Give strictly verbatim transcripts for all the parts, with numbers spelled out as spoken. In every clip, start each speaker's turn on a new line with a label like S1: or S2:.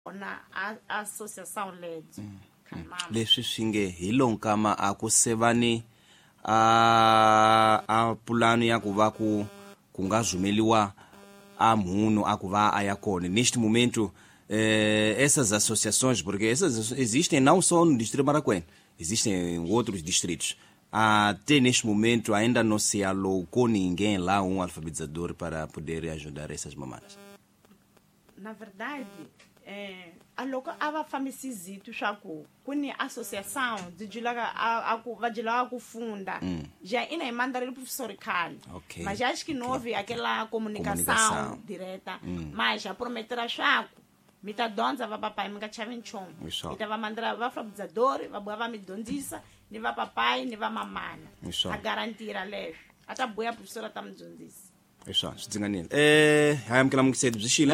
S1: na associação led
S2: leswi swi nge hi lonkama a ku sevani a a pulano ya ku va ku ku nga zumeliwa a munhu a ku va a ya kona neste momento eh, essas associações, porque essas existem não só no distrito de Maracuene, existem em outros distritos. Até neste momento ainda não se alocou ninguém lá, um alfabetizador, para poder ajudar essas mamadas.
S1: Na verdade, é, a loca ava famicizito chaco, quando a associação de dilaga a a vai dilaga com funda, já ina mandar o professor Cal,
S2: okay.
S1: Mas já acho que não houve aquela comunicação, comunicação. direta, hum. Mas já prometeram chaco, me tá donza vai papai me cachava em chão, me tava mandar vai alfabetizador, vai boa vai me dondiça, nem vai papai nem vai mamãe, a garantir a lei, até boa a professora tá me dondiça.
S2: Isso, se desenganil. Eh, hayam kila mungkin sedih sih, né?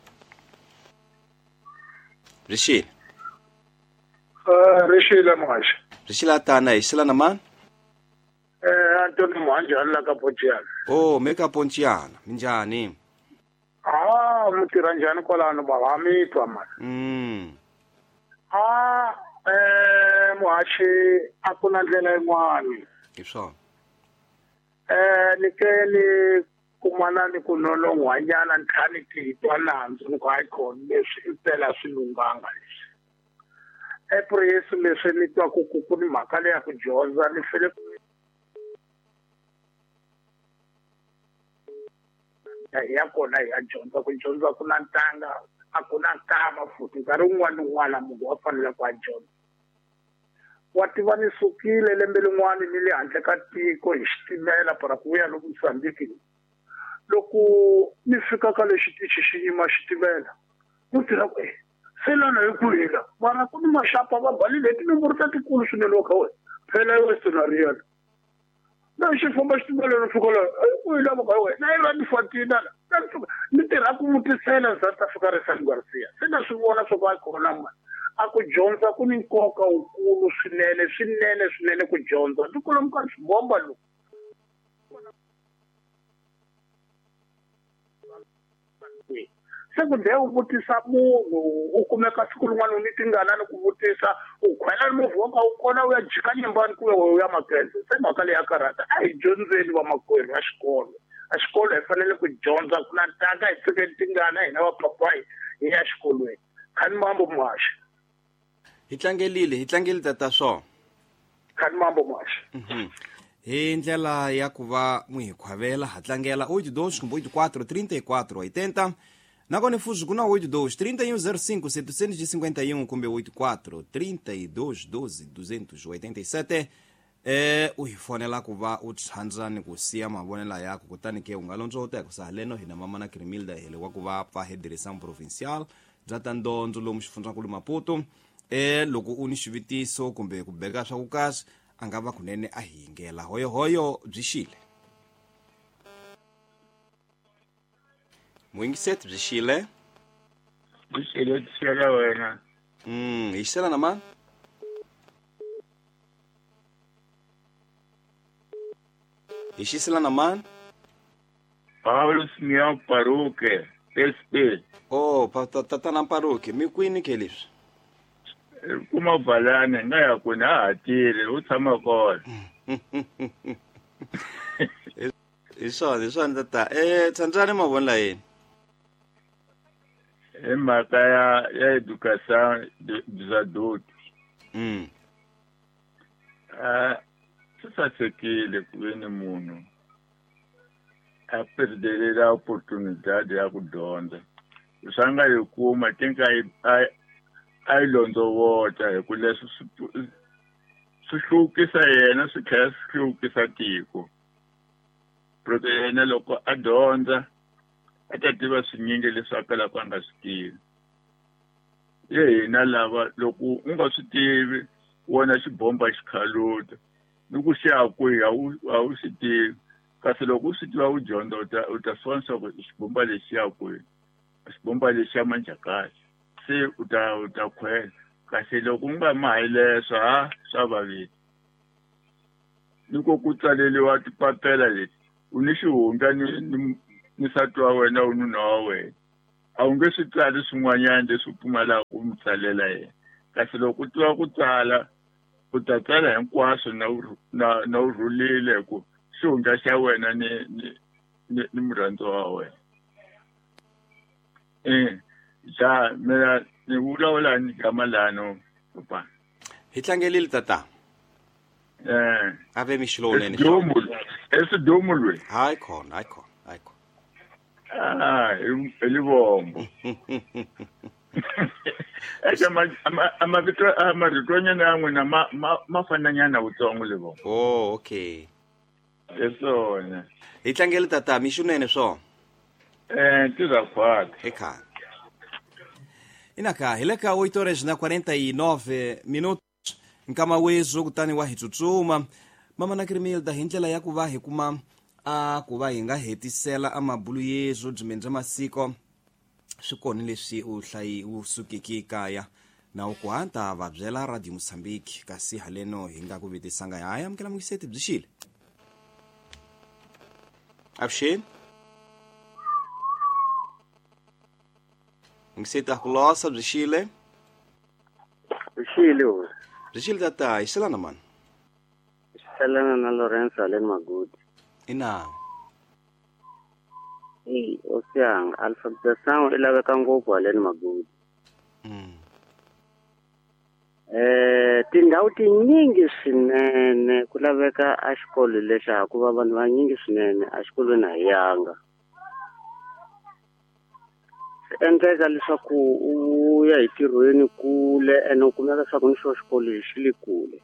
S2: Rishil.
S3: Uh, Rishil Amash.
S2: Rishil atana isila naman?
S3: Eh, Antonio Manja la Capochiana.
S2: Oh, me Capochiana. Minjani.
S3: Ah, mutiranjani kola no bagami twaman.
S2: Mm.
S3: Ah, eh mwashi akuna ndlela in'wana.
S2: Isho.
S3: Eh nikeni kumana ni kunono ngwanyana nthani titwananzo ngwayikhona leswi impela swilunganga leswi epresi leswi ni twa ku ku ni mhaka leya ku dyondza ni fele ya kona ya dyondza ku dyondza ku na ntanga a ku na nkama futhi nkarhi wun'wana wun'wana munhu wa fanele ku a dyondza wa tiva ni sukile lembe lin'wana ni le handle ka tiko hi xitimela para ku ya lomu Mozambique loko ni fika ka le xitichi xi yima xitimela ni tirha ku se lana hi ku hila mara ku ni maxapa va balile tinomboro ta tikulu swinene ka wena phela hi western area na xi famba xitimela no fika la ku hila ka wena na yi ni fatina ni tirha ku mutisela South Africa Research Garcia se na swi vona swo va kona mani a ku dyondza ku ni nkoka wukulu swinene swinene swinene ku dyondza ni kula muka swibomba loku se ku dya u vutisa munhu u kumeka siku rin'wana ni tingana ni ku vutisa u khwela movha wa ka u kona u ya jika nyimbani ku u ya makenze se mhaka leyi ya karhata a hi dyondzeni vamakwerhu a xikolo a xikolo hi fanele ku dyondza ku na ntanga hi tsekeni tingana hina vapapayi hi ya xikolweni khani mambo mwaxa
S2: hi tlangelile hi tlangeli tata swona
S3: khani mambo mwaxa
S2: mhm hi ndlela ya ku va n'wi hi khwavela ha tlangela oito dois kumbe oito quatro trinta e quatro oitenta nakona fuso ku na oito dois trinta e um zero cinco setecentos e cinquenta e um kumbe oito quatro trinta e dois doze duzentos e oitenta e sete eh u hi fonela ku va u tshandzani ku siya mavonela yako kutani ke u nga londzota ku sa haleno hina mama na Crimilda hele wa ku va pfa he direção provincial bya ta ndondzo lomu xifundzakulu Maputo eh loko u ni xivitiso kumbe ku beka swa ku kahle a nga va kunene a hingela hoyo hoyo byi Mwingiset bzishile?
S3: Bzishile bzishile wena.
S2: Mm, ishela na man? Ishisela na man?
S3: Paulo Simeão Paruque, S P.
S2: Oh, tata na Paruque, mi kwini kelis.
S3: Kuma balane ngaya kuna atile utshama kona.
S2: Isho, isho ndata. Eh, tsandzani mavonela yini?
S3: E mhaka ya ya educação dos adultos.
S2: Mm.
S3: Ah, swi sasekile ku veni munhu a perdelela opportunidade ya ku dyondza. Swi nga yi kuma tinka a a yi londzovota hi ku leswi swi hluvukisa yena swi tlhela swi hluvukisa tiko. Porque yena loko a dyondza a ta tiva swinyingi leswi a kalaka a nga swi tivi ye hina lava loko u nga swi tivi wona xibomba xikhaluta ni ku xa kwihi a wu swi tivi kasi loko u swi tiva u dyondza u ta u ta swi vona leswaku xibomba lexi ya kwihi xibomba lexi ya manjakazi se u ta u ta khwela kasi loko u nga mahi leswo ha swa vavile ni ko ku tsaleliwa tipapela leti u ni xihundla ni ni nsati wa wena u nuna wa wena a wu nge swi tsali swin'wanyana leswi u pfumalaka ku mi tsalela yena kasi loko u tiva ku tsala u ta tsala hinkwaswo na na na u rhulile ku xihundla xa wena ni ni ni murhandziwa wa wena eh ja mina ni vulavula ni gama lano papa
S2: hi tlangelile tata
S3: eh
S2: ave mixilone ni
S3: domo ese domo lwe
S2: hayi khona hayi khona hayi khona
S3: ah elibombo eka ma ama vito ama ritonyana yangu na ma mafananyana utsongo lebombo
S2: oh okay
S3: esona
S2: hi tlangele tata mixunene swo
S3: eh tiza kwata
S2: eka inaka hileka oito horas na quarenta e nove minutos nkama wezo kutani wa hitsutsuma mama na Krimilda hi ndlela ya ku va hi kuma a ku va hi nga hetisela amabulu yezo byimenja masiko swikoni leswi u hlayi u sukiki kaya na u ku hanta va byela Radio Mozambique kasi haleno hi nga ku vitisanga haya amkela mukiseti bzishile abshe mukiseti akulosa bzishile
S4: bzishile u
S2: bzishile tata iselana man
S4: iselana na Lorenzo Alen Magudi
S2: ina
S4: eh osiang alphabetização ilaveka ngopfu Alen Magudi
S2: mm
S4: eh tindhawu tinyingi swinene ku laveka a xikolo leswaku ku va vanhu vanyingi swinene a xikolweni a yanga endleka leswaku u ya hi tirhweni kule ene u kumeka leswaku ni xo xikolo xi le kule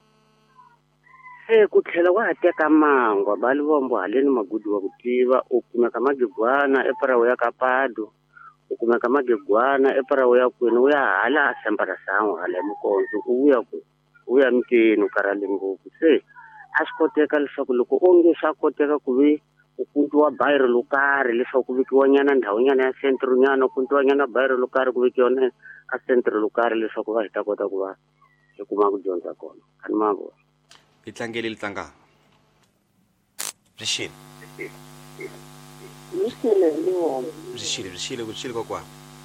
S4: se ku tlhela wa ha teka mangwa bali vombo Haleni Magudi wa ku tiva u kumeka Magegwana eparawo ya Kapado u kumeka Magegwana eparawo ya kwini u ya hala Sempara Sangu hala Mukonzo u ya ku u ya Mtini u karale ngopfu se a swi koteka leswaku loko onge swa koteka ku vi u kuntiwa bayiro lo karhi leswaku ku vekiwa nyana ndhawu nyana ya centro nyana u kuntiwa nyana bayiro lo karhi ku vekiwa na a centro lo karhi leswaku va hi ta kota ku va hi kuma ku dyondza kona kani mavona
S2: hi tlangelile tlanga bzishile
S5: bzishile liwombo
S2: bzishile bzishile bzishile kokwa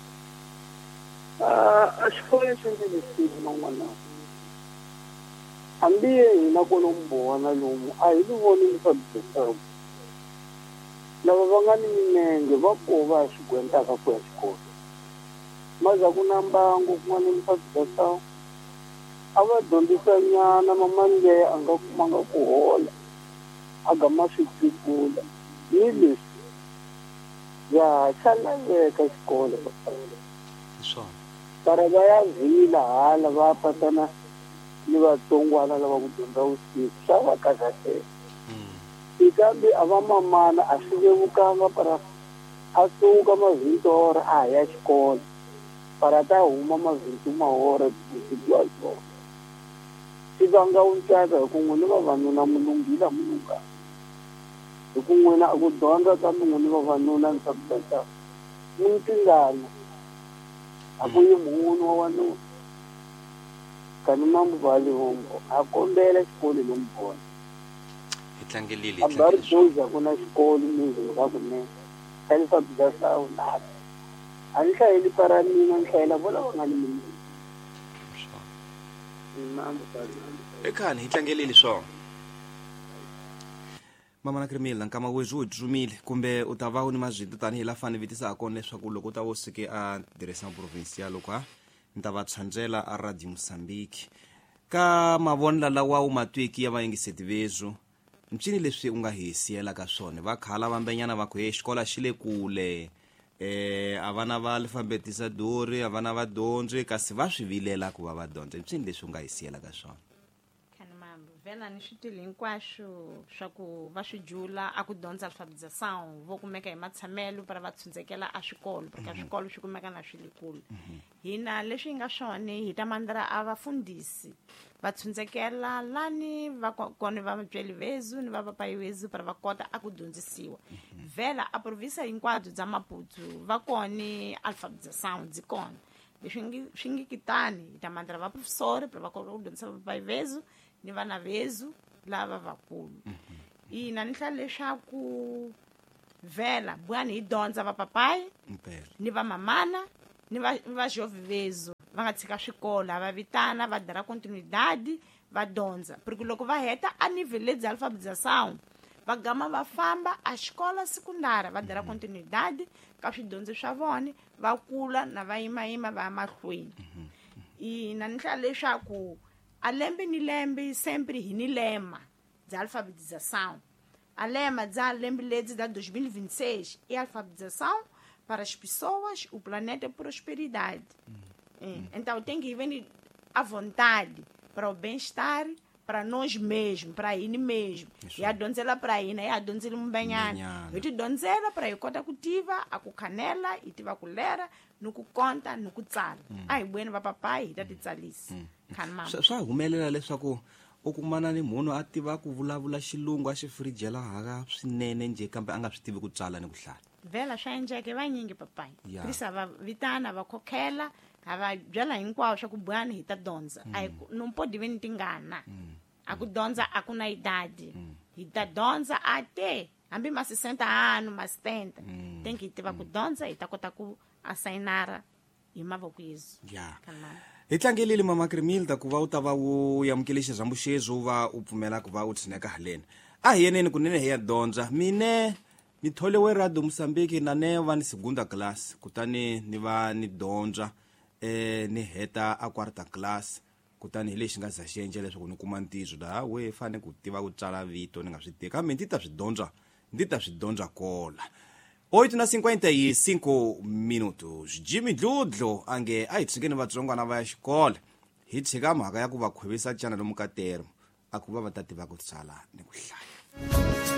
S5: ah a xikolo xi ndzi leswi man'wana hambi hina kolombo wana lomu a hi lu voni leswaku lava va nga ni minenge va ko va swi gwentaka ku ya xikolo maza ku na mbangu ku nga ni leswaku a va dyondzisa nyana mamangeya a nga kumanga ku hola a gama swi tsikula ni leswi ya xa laveka xikolo
S2: swona
S5: para va ya vhila hala va patana ni vatsongwana lava ku dyondza vusiku swa va kazatela kambe a va mamana a swi vevukanga para a suka mavhintora a ya xikolo para ta huma mavhinti mahora kusikiwa xikolo swi vanga untsaka hi ku n'wini vavanuna mulunghila mulunga hi ku n'wina a ku dyondza kambe n'wini vavanuna ni sabutata ni tingana a ku yi munhu wa wanuna kani mamuvali hombo a kombela xikolo lomu vona
S2: hi tlangelile
S5: a bari doza ku na xikolo mindzeni ka kunene xa lesabutasawu laha a ni hlayeli para mina ni hlayela vola va nga ni minene
S2: ekhani hi tlangelile swona mama na Krimilda nkama wezu u dzumile kumbe u ta va u ni mazwito tanihi la fane vitisa kona leswaku loko u ta vo sike a direction provincial loko a ni ta va tshandzela a Radio Mozambique ka mavonela lawa u matwiki ya vayingiseti vezu ncini leswi u nga hi siyela ka swona va khala vambenyana va ku he xikola xi le kule eh a vana va alfabetizadori a vana va dyondzi kasi va swi vilela ku va va dyondza ncini leswi u nga hi siyela ka swona
S1: khani mambo vhela ni swi tili hinkwaswo swa ku va swi jula a ku dyondza alfabetização vo kumeka hi matshamelo para va tshundzekela a swikolo porque a swikolo swi kumeka na swi le kule hina leswi hi nga swona hi ta mandla a vafundhisi va tshundzekela lani va kona va byeli vezu ni va papai vezu para va kota a ku dyondzisiwa vhela a provinsa hinkwabyo bya Maputo va kona alfabetização byi kona leswi ngi swi ngi kitani hi ta mandla va professori para va kota ku dyondzisa papai vezu ni vana vezu lava vakulu ina ni hla leswaku vela bwana hi dyondza va papai ni va mamana ni va va jovem vezo va nga tshika swikolo va vitana va dara continuidade va dyondza porque loko va heta a nível de alfabetização va gama va famba a xikola secundária va dara continuidade ka swidyondzo swa vona va kula na va yimayima va ya mahlweni i na ni hlaya leswaku a lembe ni lembe sempre hi ni lema de alfabetização a lema de lembe ledzi da dois mil e vinte e seis é alfabetização para as pessoas, o planeta e prosperidade. Hum. É. Então tem que vir à vontade para o bem-estar, para nós mesmos, para ele mesmo. Isso. E a donzela para ele, né? A donzela mbanhana. Eu te donzela para eu conta cultiva, a canela, e tiva colera, no conta, no kutsala. Ai, bueno, va papai, da te tsalisi. Calma.
S2: Swa humelela leswaku ukumana ni munhu a tiva ku vulavula xilungu a xi frijela haka swinene nje kambe a nga swi tivi ku tsala ni ku hlaya.
S1: Vela swa endleke vanyingi papai krisa va vitana va khokhela a va byela hinkwaswo swa ku bwana hi ta dyondza a non po diveni tingana a ku dyondza a ku na idade hi ta dyondza a te hambi ma sesenta ano ma setenta tem que tiva ku dyondza hi ta kota ku asayinara hi mavoko yesu
S2: hi tlangelile mama Krimilda ku va u ta va u yamukele xizambuxezo u va u pfumela ku va u tshineka haleni a hi yeneni kunene hi ya dyondza mine ni tholewe radio Mozambique na ne va ni segunda class kutani ni va ni dyondza eh ni heta a quarta class kutani hi lexi nga za xi endla leswaku ni kuma ntizo da we fane ku tiva ku tsala vito ni nga swi teka kambe ndzi ta swi dyondza ndzi ta swi dyondza kola oito na cinquenta e cinco minutos Jimmy Dludlo ange a hi tshikeni vatsongwana va ya xikolo hi tshika mhaka ya ku va khwevisa cana lomu ka tero a ku va va ta tiva ku tsala ni ku hlaya